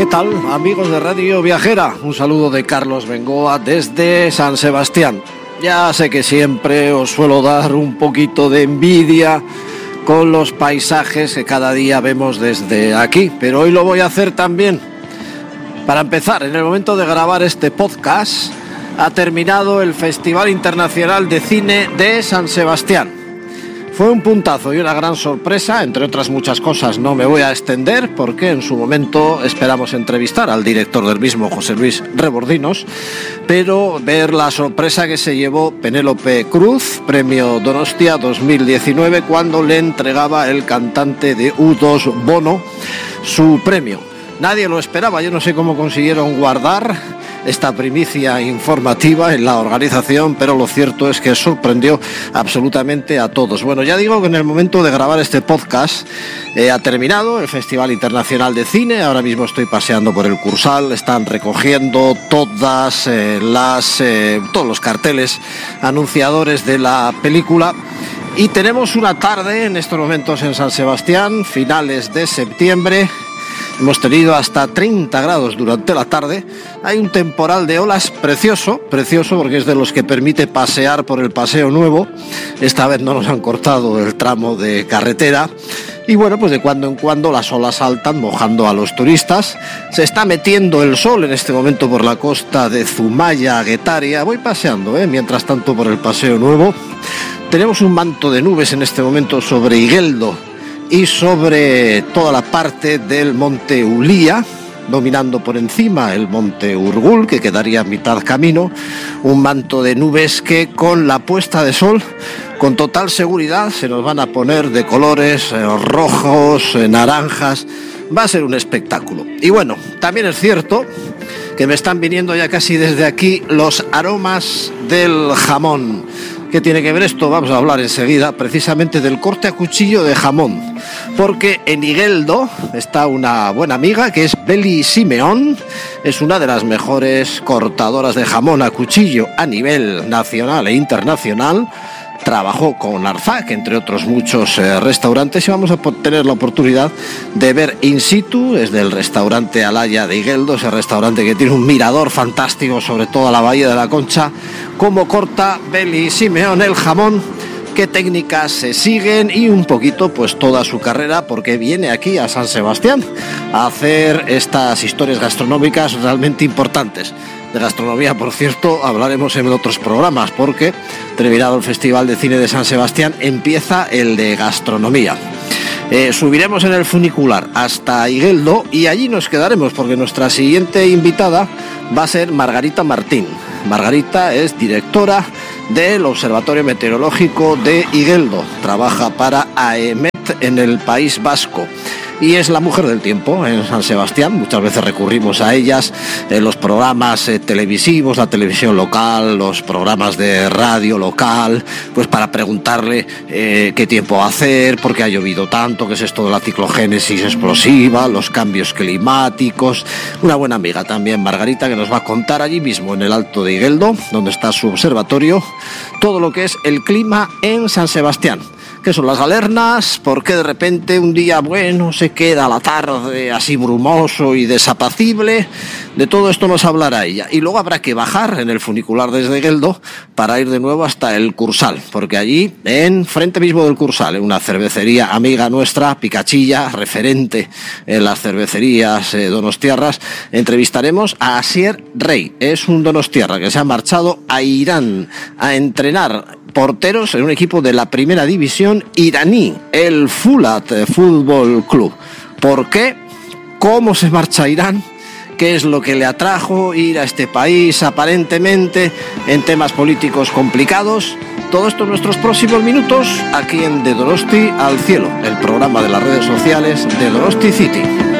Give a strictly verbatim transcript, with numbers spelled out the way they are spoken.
¿Qué tal, amigos de Radio Viajera? Un saludo de Carlos Bengoa desde San Sebastián. Ya sé que siempre os suelo dar un poquito de envidia con los paisajes que cada día vemos desde aquí, pero hoy lo voy a hacer también. Para empezar, en el momento de grabar este podcast, ha terminado el Festival Internacional de Cine de San Sebastián. Fue un puntazo y una gran sorpresa, entre otras muchas cosas. No me voy a extender porque en su momento esperamos entrevistar al director del mismo, José Luis Rebordinos, pero ver la sorpresa que se llevó Penélope Cruz, premio Donostia dos mil diecinueve, cuando le entregaba el cantante de U dos Bono su premio. Nadie lo esperaba, yo no sé cómo consiguieron guardar esta primicia informativa en la organización, pero lo cierto es que sorprendió absolutamente a todos. Bueno, ya digo que en el momento de grabar este podcast eh, ha terminado el Festival Internacional de Cine. Ahora mismo estoy paseando por el Cursal, están recogiendo todas eh, las eh, todos los carteles anunciadores de la película. Y tenemos una tarde en estos momentos en San Sebastián, finales de septiembre. Hemos tenido hasta treinta grados durante la tarde. Hay un temporal de olas precioso, precioso porque es de los que permite pasear por el Paseo Nuevo. Esta vez no nos han cortado el tramo de carretera. Y bueno, pues de cuando en cuando las olas saltan mojando a los turistas. Se está metiendo el sol en este momento por la costa de Zumaya, Guetaria. Voy paseando, ¿eh? Mientras tanto por el Paseo Nuevo. Tenemos un manto de nubes en este momento sobre Igueldo y sobre toda la parte del monte Ulía, dominando por encima el monte Urgul, que quedaría a mitad camino. Un manto de nubes que con la puesta de sol, con total seguridad, se nos van a poner de colores eh, rojos, eh, naranjas. Va a ser un espectáculo. Y bueno, también es cierto que me están viniendo ya casi desde aquí los aromas del jamón. ¿Qué tiene que ver esto? Vamos a hablar enseguida precisamente del corte a cuchillo de jamón, porque en Igueldo está una buena amiga que es Beli Simeón. Es una de las mejores cortadoras de jamón a cuchillo a nivel nacional e internacional. Trabajó con Arzac, entre otros muchos eh, restaurantes, y vamos a tener la oportunidad de ver in situ desde el restaurante Alaya de Igueldo, ese restaurante que tiene un mirador fantástico sobre toda la bahía de la Concha, cómo corta Beli Simeón el jamón, qué técnicas se siguen y un poquito pues toda su carrera, porque viene aquí a San Sebastián a hacer estas historias gastronómicas realmente importantes. De gastronomía, por cierto, hablaremos en otros programas, porque terminado el Festival de Cine de San Sebastián empieza el de gastronomía. Eh, subiremos en el funicular hasta Igueldo y allí nos quedaremos, porque nuestra siguiente invitada va a ser Margarita Martín. Margarita es directora del Observatorio Meteorológico de Igueldo, trabaja para AEMET en el País Vasco y es la mujer del tiempo en San Sebastián. Muchas veces recurrimos a ellas en los programas eh, televisivos, la televisión local, los programas de radio local, pues para preguntarle eh, qué tiempo va a hacer, por qué ha llovido tanto, qué es esto de la ciclogénesis explosiva, los cambios climáticos. Una buena amiga también, Margarita, que nos va a contar allí mismo en el Alto de Igueldo, donde está su observatorio, todo lo que es el clima en San Sebastián. ¿Qué son las galernas? ¿Por qué de repente un día bueno se queda a la tarde así brumoso y desapacible? De todo esto nos hablará ella. Y luego habrá que bajar en el funicular desde Igueldo para ir de nuevo hasta el Cursal, porque allí, en frente mismo del Cursal, en una cervecería amiga nuestra, Picachilla, referente en las cervecerías eh, donostiarras, entrevistaremos a Asier Rey. Es un donostiarra que se ha marchado a Irán a entrenar porteros en un equipo de la primera división iraní, el Fulat Fútbol Club. ¿Por qué? ¿Cómo se marcha a Irán? ¿Qué es lo que le atrajo ir a este país aparentemente en temas políticos complicados? Todo esto en nuestros próximos minutos aquí en De Donosti al Cielo, el programa de las redes sociales de Donosti City.